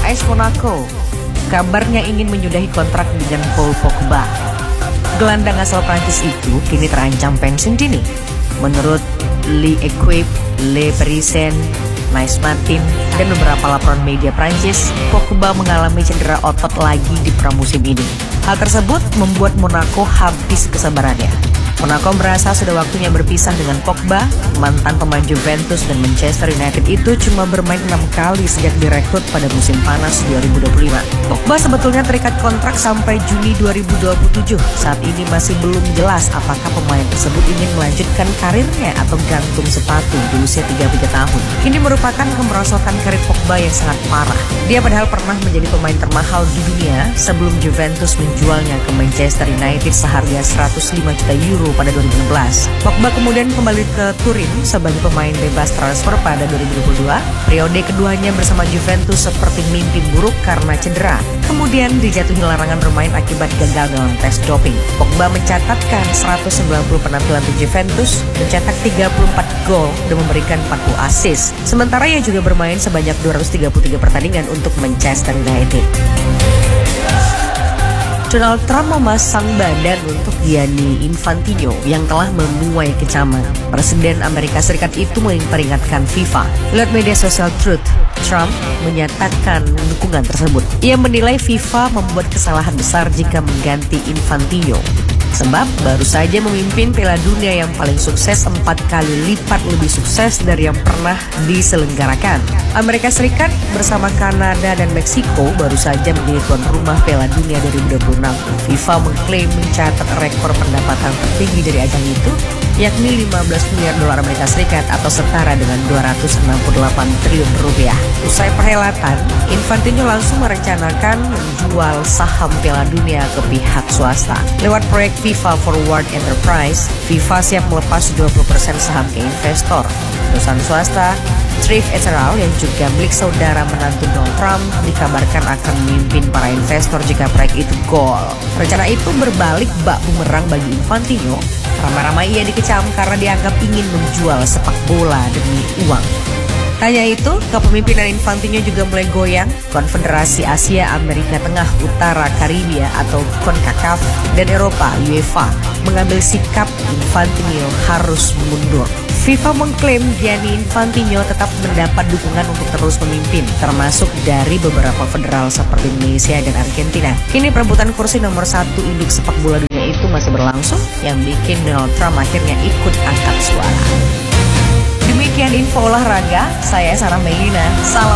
AS Monaco kabarnya ingin menyudahi kontrak dengan Paul Pogba. Gelandang asal Prancis itu kini terancam pensiun dini. Menurut L'Equipe, Le Parisien, Nice Martin, dan beberapa laporan media Prancis, Pogba mengalami cedera otot lagi di pramusim ini. Hal tersebut membuat Monaco habis kesabarannya. Monaco merasa sudah waktunya berpisah dengan Pogba. Mantan pemain Juventus dan Manchester United itu cuma bermain 6 kali sejak direkrut pada musim panas 2025. Pogba sebetulnya terikat kontrak sampai Juni 2027. Saat ini masih belum jelas apakah pemain tersebut ingin melanjutkan karirnya atau gantung sepatu di usia 33 tahun. Ini merupakan kemerosotan karir Pogba yang sangat parah. Dia padahal pernah menjadi pemain termahal di dunia sebelum Juventus menjualnya ke Manchester United seharga 105 juta euro pada 2016. Pogba kemudian kembali ke Turin sebagai pemain bebas transfer pada 2022. Periode keduanya bersama Juventus seperti mimpi buruk karena cedera. Kemudian dijatuhi larangan bermain akibat gagal dalam tes doping. Pogba mencatatkan 190 penampilan untuk Juventus, mencetak 34 gol dan memberikan 40 assist. Sementara ia juga bermain sebanyak 233 pertandingan untuk Manchester United. Donald Trump memasang badan untuk Gianni Infantino yang telah menuai kecaman. Presiden Amerika Serikat itu memperingatkan FIFA. Lewat media sosial Truth, Trump menyatakan dukungan tersebut. Ia menilai FIFA membuat kesalahan besar jika mengganti Infantino. Sebab baru saja memimpin Piala Dunia yang paling sukses 4 kali lipat lebih sukses dari yang pernah diselenggarakan. Amerika Serikat bersama Kanada dan Meksiko baru saja menjadi tuan rumah Piala Dunia 2026. FIFA mengklaim mencatat rekor pendapatan tertinggi dari ajang itu, yakni 15 miliar dolar Amerika Serikat atau setara dengan 268 triliun rupiah. Usai perhelatan, Infantino langsung merencanakan menjual saham Piala Dunia ke pihak swasta. Lewat proyek FIFA Forward Enterprise, FIFA siap melepas 20% saham ke investor. Perusahaan swasta Thrift Ethereal yang juga milik saudara menantu Donald Trump dikabarkan akan memimpin para investor jika proyek itu gol. Rencana itu berbalik bak bumerang bagi Infantino. Ramai-ramai ia dikecam karena dianggap ingin menjual sepak bola demi uang. Hanya itu, kepemimpinan Infantino juga mulai goyang. Konfederasi Asia, Amerika Tengah, Utara, Karibia atau CONCACAF dan Eropa, UEFA, mengambil sikap Infantino harus mundur. FIFA mengklaim Gianni Infantino tetap mendapat dukungan untuk terus memimpin, termasuk dari beberapa federal seperti Indonesia dan Argentina. Kini perebutan kursi nomor 1 induk sepak bola dunia itu masih berlangsung, yang bikin Donald Trump akhirnya ikut angkat suara. Demikian info olahraga, saya Sarah Melina. Salam